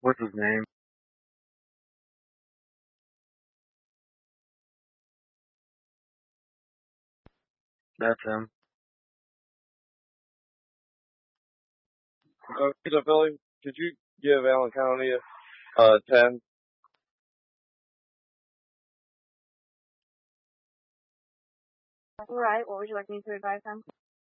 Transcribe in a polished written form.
What's his name? That's him. Philly, could you give Alan County a 10? All right. What would you like me to advise him?